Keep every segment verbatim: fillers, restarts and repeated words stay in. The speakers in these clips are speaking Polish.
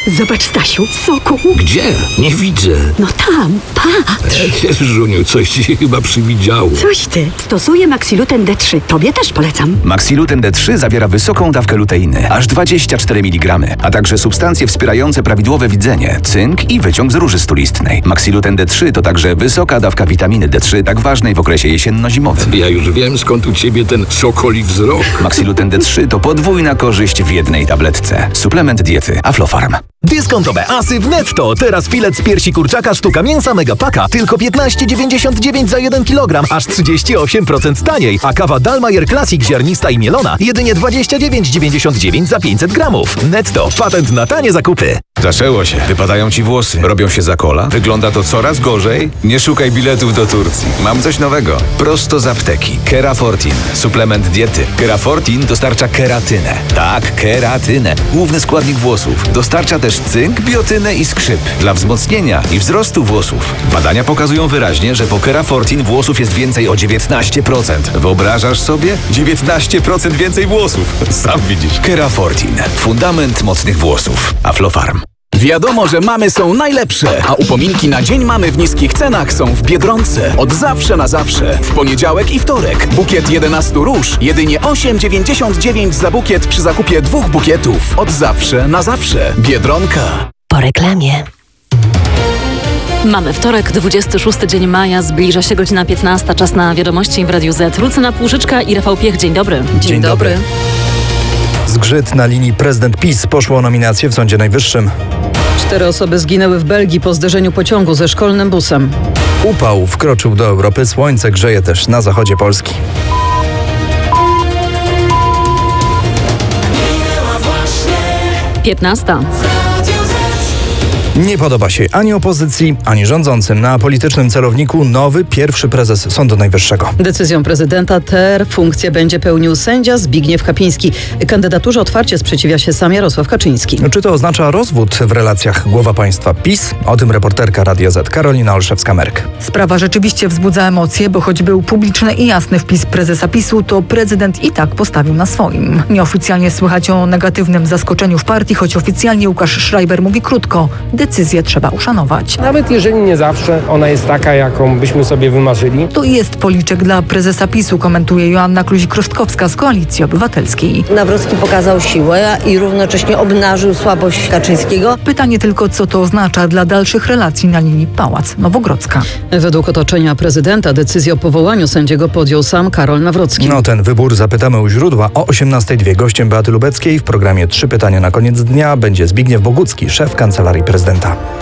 Zobacz, Stasiu, soku. Gdzie? Nie widzę. No tam, patrz. Żuniu, coś ci się chyba przywidziało. Coś ty. Stosuję Maxiluten D trzy. Tobie też polecam. Maxiluten D trzy zawiera wysoką dawkę luteiny, aż dwadzieścia cztery miligramy, a także substancje wspierające prawidłowe widzenie, cynk i wyciąg z róży stulistnej. Maxiluten D trzy to także wysoka dawka witaminy D trzy, tak ważnej w okresie jesienno-zimowym. Ja już wiem, skąd u ciebie ten sokoli wzrok. Maxiluten D trzy to podwójna korzyść w jednej tabletce. Suplement diety Aflofarm. Dyskontowe asy w Netto. Teraz filet z piersi kurczaka sztuka mięsa Megapaka tylko piętnaście dziewięćdziesiąt dziewięć za jeden kilogram, aż trzydzieści osiem procent taniej. A kawa Dalmayer Classic ziarnista i mielona jedynie dwadzieścia dziewięć dziewięćdziesiąt dziewięć za pięćset gramów. Netto. Patent na tanie zakupy. Zaczęło się. Wypadają ci włosy. Robią się za kola. Wygląda to coraz gorzej. Nie szukaj biletów do Turcji. Mam coś nowego. Prosto z apteki. Kerafortin. Suplement diety. Kerafortin dostarcza keratynę. Tak, keratynę. Główny składnik włosów. Dostarcza też cynk, biotynę i skrzyp. Dla wzmocnienia i wzrostu włosów. Badania pokazują wyraźnie, że po Kerafortin włosów jest więcej o dziewiętnaście procent. Wyobrażasz sobie? dziewiętnaście procent więcej włosów. Sam widzisz. Kerafortin. Fundament mocnych włosów. Aflofarm. Wiadomo, że mamy są najlepsze, a upominki na Dzień Mamy w niskich cenach są w Biedronce. Od zawsze na zawsze. W poniedziałek i wtorek. Bukiet jedenaście róż. Jedynie osiem dziewięćdziesiąt dziewięć za bukiet przy zakupie dwóch bukietów. Od zawsze na zawsze. Biedronka. Po reklamie. Mamy wtorek, dwudziesty szósty dzień maja, zbliża się godzina piętnasta, czas na wiadomości w Radiu Z. Lucyna Półżyczka i Rafał Piech, dzień dobry. Dzień, dzień dobry. dobry. Zgrzyt na linii prezydent PiS. Poszło o nominację w Sądzie Najwyższym. Cztery osoby zginęły w Belgii po zderzeniu pociągu ze szkolnym busem. Upał wkroczył do Europy, słońce grzeje też na zachodzie Polski. piętnasta. Nie podoba się ani opozycji, ani rządzącym. Na politycznym celowniku nowy pierwszy prezes Sądu Najwyższego. Decyzją prezydenta tę funkcję będzie pełnił sędzia Zbigniew Kapiński. Kandydaturze otwarcie sprzeciwia się sam Jarosław Kaczyński. Czy to oznacza rozwód w relacjach głowa państwa PiS? O tym reporterka Radia Z Karolina Olszewska-Merk. Sprawa rzeczywiście wzbudza emocje, bo choć był publiczny i jasny wpis prezesa PiSu, to prezydent i tak postawił na swoim. Nieoficjalnie słychać o negatywnym zaskoczeniu w partii, choć oficjalnie Łukasz Schreiber mówi krótko. Decyzję trzeba uszanować. Nawet jeżeli nie zawsze ona jest taka, jaką byśmy sobie wymarzyli. To jest policzek dla prezesa PiSu, komentuje Joanna Kluzik-Rostkowska z Koalicji Obywatelskiej. Nawrocki pokazał siłę i równocześnie obnażył słabość Kaczyńskiego. Pytanie tylko, co to oznacza dla dalszych relacji na linii Pałac Nowogrodzka. Według otoczenia prezydenta decyzję o powołaniu sędziego podjął sam Karol Nawrocki. No ten wybór zapytamy u źródła o osiemnastej dwie. Gościem Beaty Lubeckiej w programie Trzy pytania na koniec dnia będzie Zbigniew Bogucki, szef Kancelarii Prezydenta.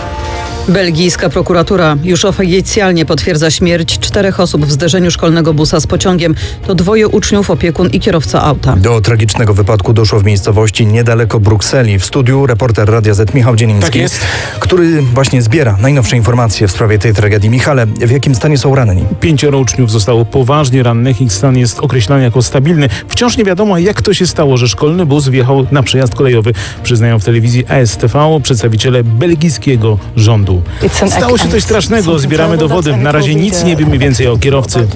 Belgijska prokuratura już oficjalnie potwierdza śmierć czterech osób w zderzeniu szkolnego busa z pociągiem. To dwoje uczniów, opiekun i kierowca auta. Do tragicznego wypadku doszło w miejscowości niedaleko Brukseli. W studiu reporter Radia Z Michał Dzieniński, tak jest, który właśnie zbiera najnowsze informacje w sprawie tej tragedii. Michale, w jakim stanie są ranni? Pięcioro uczniów zostało poważnie rannych. Ich stan jest określany jako stabilny. Wciąż nie wiadomo, jak to się stało, że szkolny bus wjechał na przejazd kolejowy. Przyznają w telewizji A S T V przedstawiciele belgijskiego rządu. Stało się coś strasznego, zbieramy dowody. Na razie nic nie wiemy więcej o kierowcy.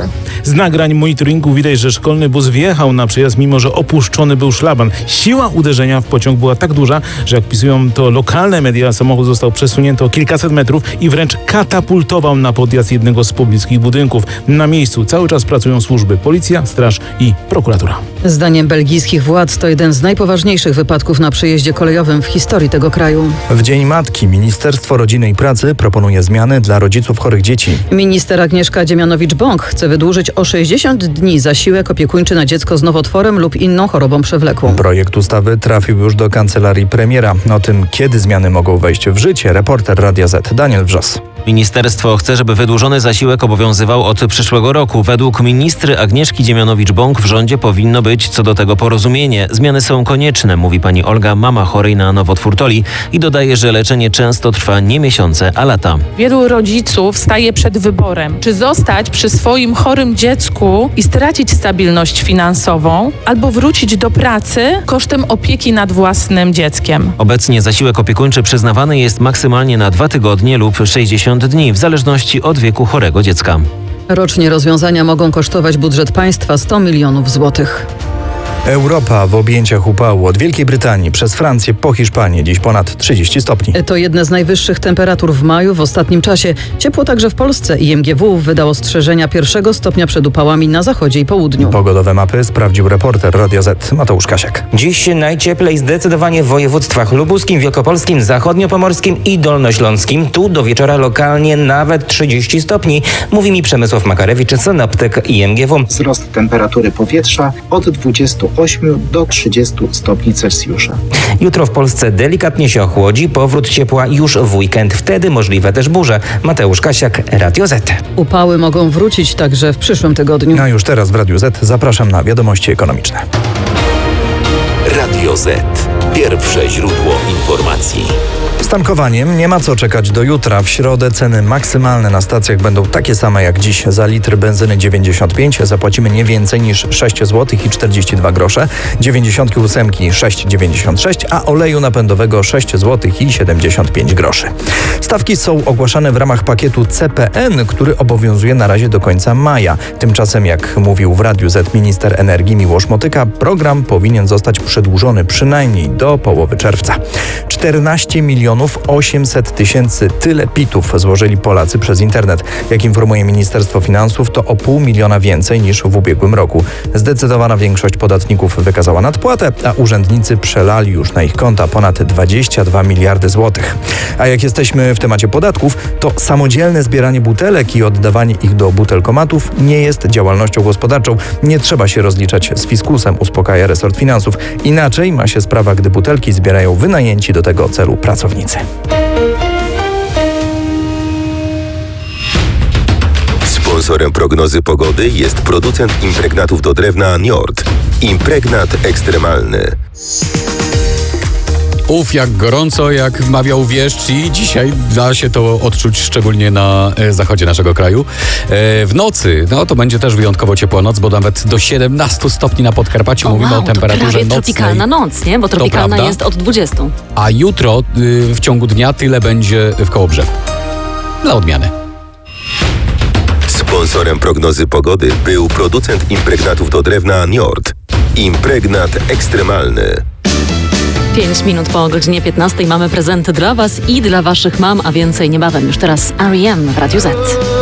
Z nagrań monitoringu widać, że szkolny bus wjechał na przejazd, mimo że opuszczony był szlaban. Siła uderzenia w pociąg była tak duża, że jak pisują to lokalne media, samochód został przesunięty o kilkaset metrów i wręcz katapultował na podjazd jednego z pobliskich budynków. Na miejscu cały czas pracują służby, policja, straż i prokuratura. Zdaniem belgijskich władz to jeden z najpoważniejszych wypadków na przejeździe kolejowym w historii tego kraju. W Dzień Matki Ministerstwo Rodziny i Pracy proponuje zmiany dla rodziców chorych dzieci. Minister Agnieszka Dziemianowicz-Bąk chce wydłużyć o sześćdziesiąt dni zasiłek opiekuńczy na dziecko z nowotworem lub inną chorobą przewlekłą. Projekt ustawy trafił już do kancelarii premiera. O tym, kiedy zmiany mogą wejść w życie, reporter Radia Z Daniel Wrzos. Ministerstwo chce, żeby wydłużony zasiłek obowiązywał od przyszłego roku. Według ministry Agnieszki Dziemianowicz-Bąk w rządzie powinno być co do tego porozumienie. Zmiany są konieczne, mówi pani Olga, mama chorej na nowotwór Toli, i dodaje, że leczenie często trwa nie miesiące, a lata. Wielu rodziców staje przed wyborem, czy zostać przy swoim chorym dziecku i stracić stabilność finansową, albo wrócić do pracy kosztem opieki nad własnym dzieckiem. Obecnie zasiłek opiekuńczy przyznawany jest maksymalnie na dwa tygodnie lub sześćdziesiąt dni, w zależności od wieku chorego dziecka. Rocznie rozwiązania mogą kosztować budżet państwa sto milionów złotych. Europa w objęciach upału od Wielkiej Brytanii przez Francję po Hiszpanię. Dziś ponad trzydzieści stopni. To jedne z najwyższych temperatur w maju w ostatnim czasie. Ciepło także w Polsce. I M G W wydał ostrzeżenia pierwszego stopnia przed upałami na zachodzie i południu. Pogodowe mapy sprawdził reporter Radio Z Mateusz Kasiak. Dziś najcieplej zdecydowanie w województwach lubuskim, wielkopolskim, zachodniopomorskim i dolnośląskim. Tu do wieczora lokalnie nawet trzydzieści stopni. Mówi mi Przemysław Makarewicz, synoptyk I M G W. Wzrost temperatury powietrza od dwudziestu ośmiu do trzydziestu stopni Celsjusza. Jutro w Polsce delikatnie się ochłodzi, powrót ciepła już w weekend. Wtedy możliwe też burze. Mateusz Kasiak, Radio Z. Upały mogą wrócić także w przyszłym tygodniu. A już teraz w Radiu Z zapraszam na wiadomości ekonomiczne. Radio Z. Pierwsze źródło informacji. Z tankowaniem nie ma co czekać do jutra. W środę ceny maksymalne na stacjach będą takie same jak dziś. Za litr benzyny dziewięćdziesiąt pięć zapłacimy nie więcej niż sześć złotych i czterdzieści dwa grosze, dziewięćdziesiąt osiem sześć dziewięćdziesiąt sześć, a oleju napędowego sześć złotych i siedemdziesiąt pięć groszy. Stawki są ogłaszane w ramach pakietu C P N, który obowiązuje na razie do końca maja. Tymczasem, jak mówił w Radiu Z minister energii Miłosz Motyka, program powinien zostać przedłużony przynajmniej do połowy czerwca. czternaście milionów osiemset tysięcy tyle pitów złożyli Polacy przez internet. Jak informuje Ministerstwo Finansów, to o pół miliona więcej niż w ubiegłym roku. Zdecydowana większość podatników wykazała nadpłatę, a urzędnicy przelali już na ich konta ponad dwadzieścia dwa miliardy złotych. A jak jesteśmy w temacie podatków, to samodzielne zbieranie butelek i oddawanie ich do butelkomatów nie jest działalnością gospodarczą. Nie trzeba się rozliczać z fiskusem, uspokaja resort finansów. Inaczej ma się sprawa, gdy butelki zbierają wynajęci do tego celu pracownicy. Sponsorem prognozy pogody jest producent impregnatów do drewna Njord. Impregnat ekstremalny. Uf, jak gorąco, jak mawiał wieszcz, i dzisiaj da się to odczuć szczególnie na e, zachodzie naszego kraju. E, w nocy, no to będzie też wyjątkowo ciepła noc, bo nawet do siedemnastu stopni na Podkarpaciu. O, Mówimy wow, o temperaturze to prawie nocnej. tropikalna noc, nie? Bo tropikalna prawda? jest od dwudziestu. A jutro y, w ciągu dnia tyle będzie w Kołobrzegu. Dla odmiany. Sponsorem prognozy pogody był producent impregnatów do drewna Njord. Impregnat ekstremalny. Pięć minut po godzinie piętnastej mamy prezenty dla Was i dla Waszych mam, a więcej niebawem. Już teraz R E M w Radiu Z.